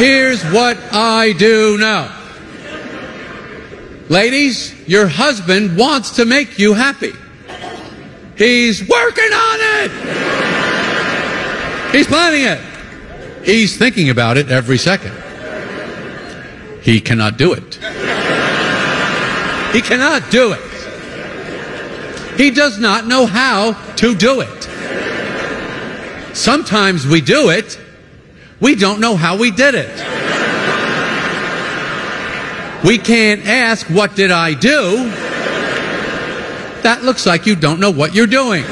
Here's what I do know. Ladies, your husband wants to make you happy. He's working on it. He's planning it. He's thinking about it every second. He cannot do it. He cannot do it. He does not know how to do it. Sometimes we do it. We don't know how we did it. We can't ask, what did I do? That looks like you don't know what you're doing.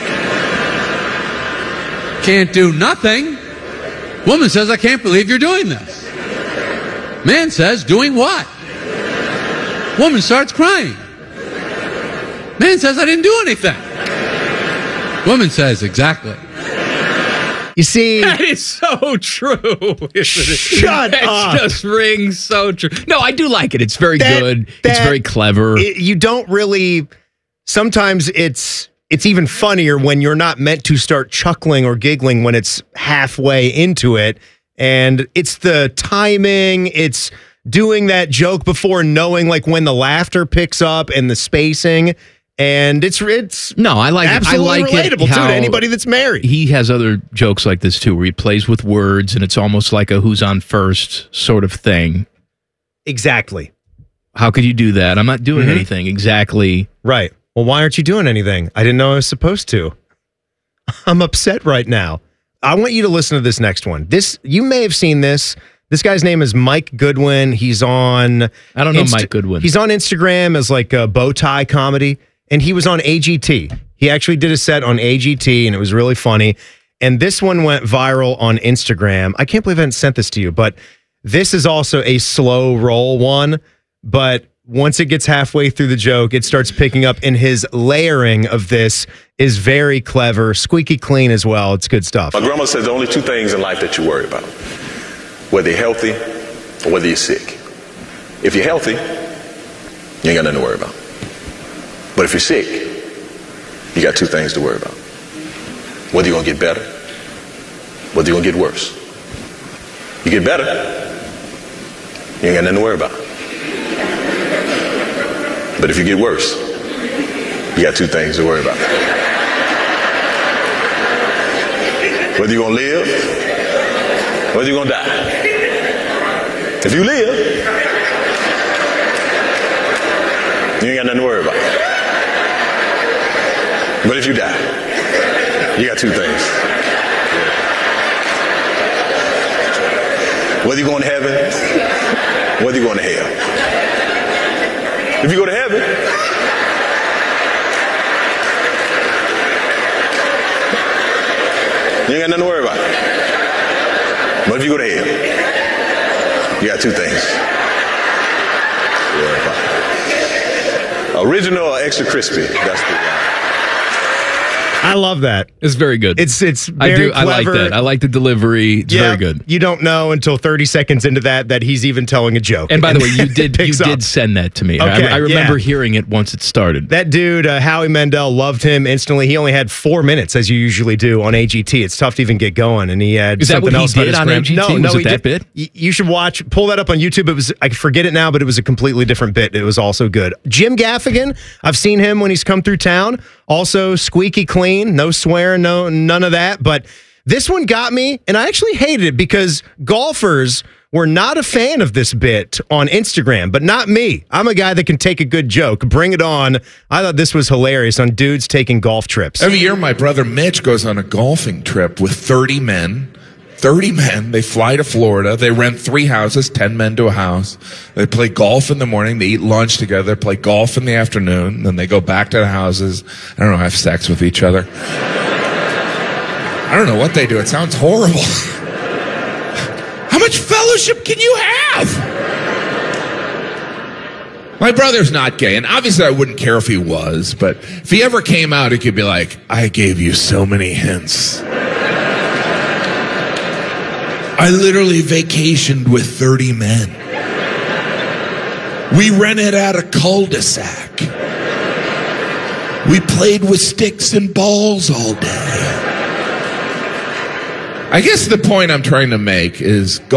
Can't do nothing. Woman says, I can't believe you're doing this. Man says, doing what? Woman starts crying. Man says, I didn't do anything. Woman says, exactly. You see, that is so true. Shut up. It just rings so true. No, I do like it. It's very good. It's very clever. You don't really. Sometimes it's even funnier when you're not meant to start chuckling or giggling when it's halfway into it. And it's the timing. It's doing that joke before knowing like when the laughter picks up and the spacing. And it's no, I like absolutely relatable it to anybody that's married. He has other jokes like this too, where he plays with words, and it's almost like a who's on first sort of thing. Exactly. How could you do that? I'm not doing anything. Exactly. Right. Well, why aren't you doing anything? I didn't know I was supposed to. I'm upset right now. I want you to listen to this next one. You may have seen this. This guy's name is Mike Goodwin. He's on. I don't know Mike Goodwin. He's on Instagram as like a bow tie comedy. And he was on AGT. He actually did a set on AGT, and it was really funny. And this one went viral on Instagram. I can't believe I haven't sent this to you, but this is also a slow roll one. But once it gets halfway through the joke, it starts picking up, and his layering of this is very clever, squeaky clean as well. It's good stuff. My grandma says there are only two things in life that you worry about, whether you're healthy or whether you're sick. If you're healthy, you ain't got nothing to worry about. But if you're sick, you got two things to worry about. Whether you're going to get better, whether you're going to get worse. You get better, you ain't got nothing to worry about. But if you get worse, you got two things to worry about. Whether you're going to live, whether you're going to die. If you live, you ain't got nothing to worry about. But if you die, you got two things. Whether you're going to heaven, whether you're going to hell. If you go to heaven, you ain't got nothing to worry about. But if you go to hell, you got two things to worry about. Original or extra crispy? That's the one. I love that. It's very good. It's very clever. I like that. I like the delivery. It's very good. You don't know until 30 seconds into that he's even telling a joke. And by the way, you did send that to me. Okay, I remember hearing it once it started. That dude, Howie Mandel, loved him instantly. He only had 4 minutes, as you usually do on AGT. It's tough to even get going. And he had something else. Is that what he did on AGT? No, was it that bit? You should pull that up on YouTube. It was, I forget it now, but it was a completely different bit. It was also good. Jim Gaffigan, I've seen him when he's come through town. Also squeaky clean, no swearing, none of that. But this one got me, and I actually hated it because golfers were not a fan of this bit on Instagram, but not me. I'm a guy that can take a good joke. Bring it on. I thought this was hilarious on dudes taking golf trips. Every year, my brother Mitch goes on a golfing trip with 30 men. 30 men. They fly to Florida. They rent 3 houses, 10 men to a house. They play golf in the morning. They eat lunch together, play golf in the afternoon. Then they go back to the houses. I don't know, have sex with each other. I don't know what they do. It sounds horrible. How much fellowship can you have? My brother's not gay, and obviously I wouldn't care if he was, but if he ever came out, he could be like, I gave you so many hints. I literally vacationed with 30 men. We rented out a cul-de-sac. We played with sticks and balls all day. I guess the point I'm trying to make is